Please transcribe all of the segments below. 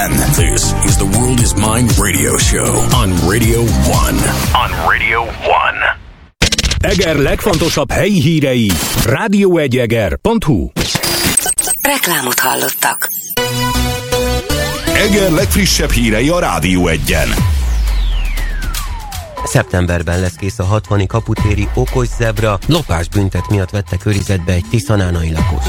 This is the World is Mine radio show on Radio 1. Eger legfontosabb helyi hírei, radio1eger.hu. Reklámot hallottak. Eger legfrissebb hírei a Rádió 1-en. Szeptemberben lesz kész a 60. kaputéri okos zebra, lopásbüntet miatt vette körzetbe egy tiszanánai lakos.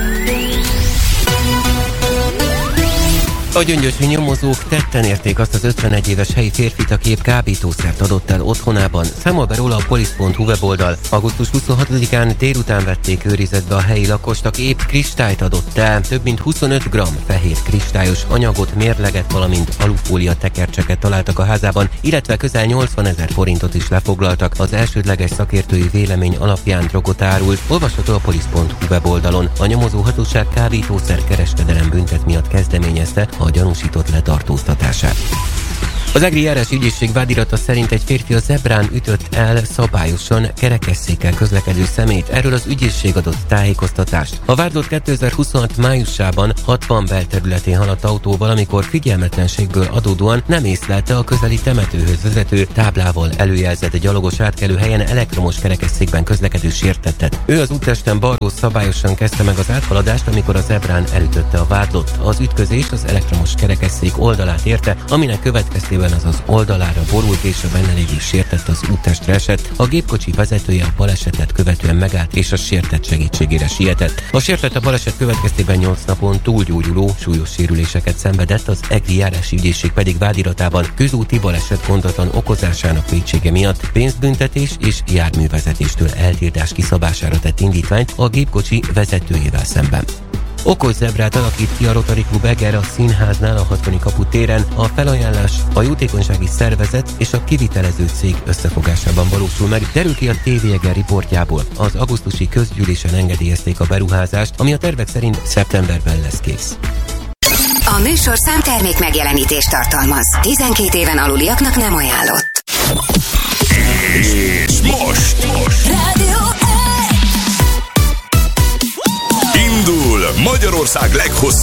A gyöngyösi nyomozók tetten érték azt az 51 éves helyi férfit, aki épp kábítószert adott el otthonában. Számol be róla a polisz.hu weboldal. Augusztus 26-án délután vették őrizetbe a helyi lakost, aki épp kristályt adott el. Több mint 25 g fehér kristályos anyagot, mérleget, valamint alufólia tekercseket találtak a házában, illetve közel 80 000 forintot is lefoglaltak. Az elsődleges szakértői vélemény alapján drogot árult. Olvasható a polisz.hu weboldalon. A nyomozóhatóság kábítószer kereskedelem büntet miatt kezdeményezte a gyanúsított letartóztatását. Az egri járás ügyészség vádirata szerint egy férfi a zebrán ütött el szabályosan kerekesszékkel közlekedő személyt. Erről az ügyészség adott tájékoztatást. A vádlott 2026 májusában 60 belterületén haladt autóval, amikor figyelmetlenségből adódóan nem észlelte a közeli temetőhöz vezető táblával előjelzett gyalogos átkelő helyen elektromos kerekesszékben közlekedő sértettet. Ő az úttesten balról szabályosan kezdte meg az áthaladást, amikor a zebrán elütötte a vádlott. Az ütközés az elektromos kerekesszék oldalát érte, aminek következtében az oldalára borult és a benne lévő sértett az úttestre esett. A gépkocsi vezetője a balesetet követően megállt és a sértett segítségére sietett. A sértett a baleset következtében 8 napon túlgyógyuló súlyos sérüléseket szenvedett, az egri járási ügyészség pedig vádiratában közúti baleset gondatlan okozásának vétsége miatt pénzbüntetés és járművezetéstől eltiltás kiszabására tett indítványt a gépkocsi vezetőjével szemben. Okos zebrát alakít ki a Rotary Klub Eger a színháznál a 60. kaputéren. A felajánlás a jótékonysági szervezet és a kivitelező cég összefogásában valósul meg, derül ki a TV Eger riportjából. Az augusztusi közgyűlésen engedélyezték a beruházást, ami a tervek szerint szeptemberben lesz kész. A műsor számtermék megjelenítést tartalmaz. 12 éven aluliaknak nem ajánlott. És most Rádió indul Magyarország leghosszabb